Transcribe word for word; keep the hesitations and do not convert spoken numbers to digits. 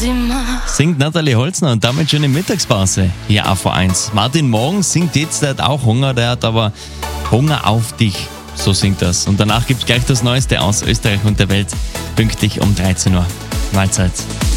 Singt Nathalie Holzner und damit schöne Mittagspause hier auf V eins. Martin Morgen singt jetzt, der hat auch Hunger, der hat aber Hunger auf dich. So singt das. Und danach gibt es gleich das Neueste aus Österreich und der Welt, pünktlich um dreizehn Uhr. Mahlzeit.